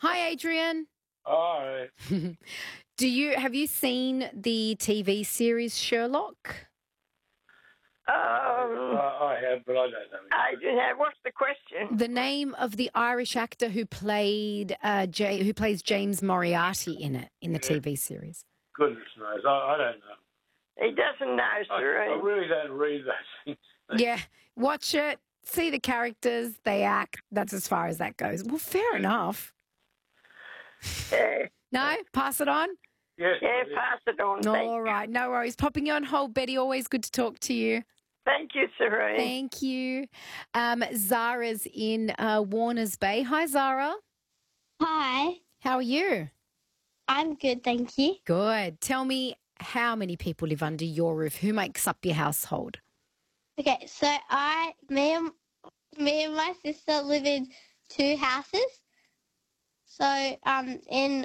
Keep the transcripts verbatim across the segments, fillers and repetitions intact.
Hi, Adrian. Hi. Do you have you seen the T V series Sherlock? Um, Um, I, I have, but I don't know. I don't know. What's the question? The name of the Irish actor who played uh, J- who plays James Moriarty in it in the Yeah. T V series. Goodness knows. I, I don't know. He doesn't know, I, I Serene. really don't read those things. Yeah, watch it, see the characters, they act. That's as far as that goes. Well, fair enough. Yeah, No, pass it on. Yes. yeah, I did. pass it on. Thank, All right, no worries. Popping you on hold, Betty. Always good to talk to you. thank you, Serene. Thank you. Um, Zara's in uh, Warners Bay. Hi, Zara. Hi, How are you? I'm good, thank you. Good. Tell me how many people live under your roof? Who makes up your household? Okay, so I, me and me and my sister live in two houses. So, um, in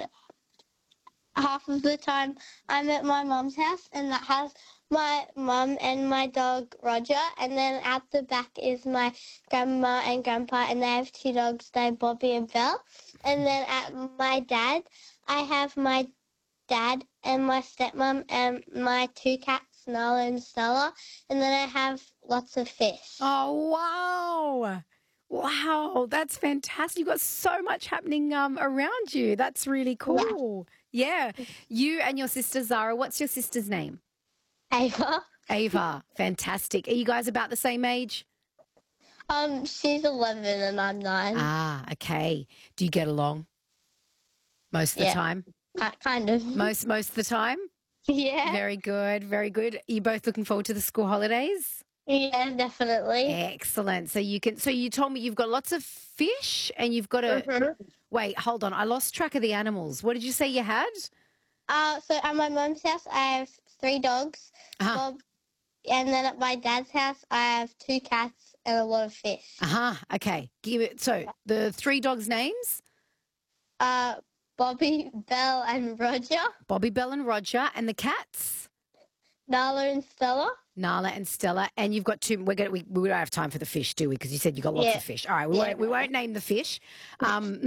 half of the time, I'm at my mum's house, and that has my mum and my dog Roger. And then at the back is my grandma and grandpa, and they have two dogs named Bobby and Belle. And then at my dad, I have my dad and my stepmom and my two cats, Nala and Stella. And then I have lots of fish. Oh, wow. Wow, that's fantastic. You've got so much happening um, around you. That's really cool. Yeah. You and your sister, Zara, what's your sister's name? Ava, Ava. Fantastic. Are you guys about the same age? um, she's eleven and I'm nine. Ah, okay. Do you get along most of the Yeah. time? Uh, kind of. Most most of the time? Yeah. Very good, very good. Are you both looking forward to the school holidays? Yeah, definitely. Excellent. So you can. So you told me you've got lots of fish, and you've got a. Mhm. Wait, hold on. I lost track of the animals. What did you say you had? Uh, so at my mum's house, I have three dogs. Uh-huh. Bob, and then at my dad's house, I have two cats and a lot of fish. Uh huh. Okay. Give it. So the three dogs' names: Uh, Bobby, Belle, and Roger. Bobby, Belle, and Roger, and the cats, Nala and Stella. Nala and Stella. And you've got two. We're gonna. We, we don't have time for the fish, do we? Because you said you got lots Yeah. of fish. All right. We Yeah, won't. We no. won't name the fish. Um.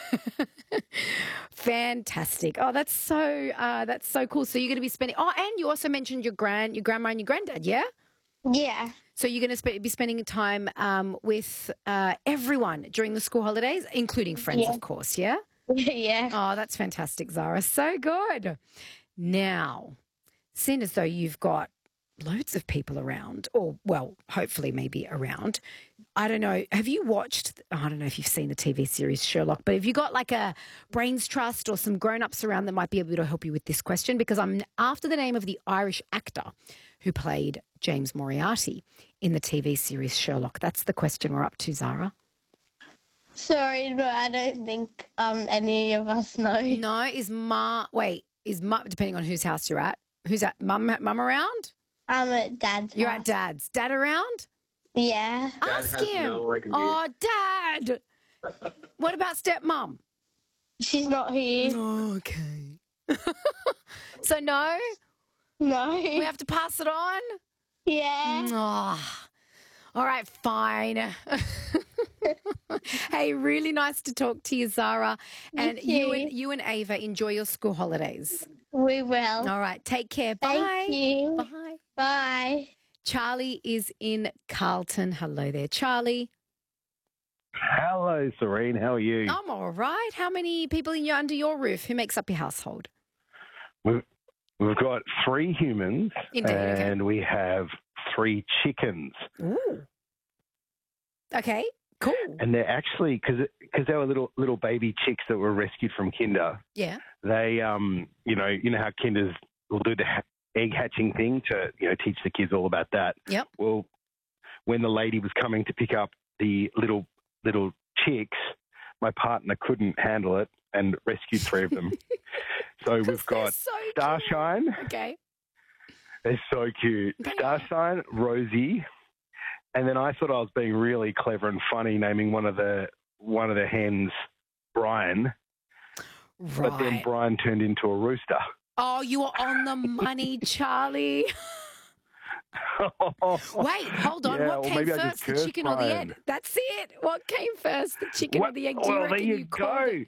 Fantastic. Oh, that's so. Uh, that's so cool. So you're going to be spending. Oh, and you also mentioned your grand, your grandma, and your granddad. Yeah. Yeah. So you're going to sp- be spending time um, with uh, everyone during the school holidays, including friends, Yeah. of course. Yeah. yeah. Oh, that's fantastic, Zara. So good. Now, seeing as though you've got loads of people around, or, well, hopefully maybe around, I don't know. Have you watched, I don't know if you've seen the T V series Sherlock, but have you got like a Brains Trust or some grown ups around that might be able to help you with this question? Because I'm after the name of the Irish actor who played James Moriarty in the T V series Sherlock. That's the question we're up to, Zara. Sorry, but I don't think um any of us know. No, is Ma, wait, is Ma, depending on whose house you're at, who's at, mum, mum around? I'm at Dad's You're house. at Dad's. Dad around? Yeah. Ask has him. no idea. Oh, Dad. What about stepmom? She's not here. Okay. So no, No. we have to pass it on? yeah. Oh. All right, fine. Hey, really nice to talk to you, Zara. And you too. and you and Ava enjoy your school holidays. We will. All right, take care. Bye. Thank you. Bye. Bye. Charlie is in Carlton. Hello there, Charlie. Hello, Serene. How are you? I'm all right. How many people in your, under your roof? Who makes up your household? We've, we've got three humans Indeed, okay. and we have three chickens. Ooh. Okay, cool. And they're actually, because they were little little baby chicks that were rescued from kinder, Yeah. they, um, you know, you know how kinders will do the ha- egg hatching thing to, you know, teach the kids all about that. Yep. Well, when the lady was coming to pick up the little little chicks, my partner couldn't handle it and rescued three of them. So we've they're got so Starshine. Okay. They're so cute. Starshine, Rosie, and then I thought I was being really clever and funny naming one of the one of the hens Brian, Right. but then Brian turned into a rooster. Oh, you are on the money, Charlie. Wait, hold on. Yeah, what or came maybe I first, just the cursed chicken or the Brian. egg? That's it. What came first, the chicken What? or the egg? Do you Well, reckon there you called go. it?